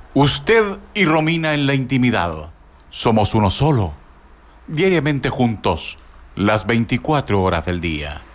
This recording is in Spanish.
Usted y Romina en la intimidad. Somos uno solo. Diariamente juntos, las 24 horas del día.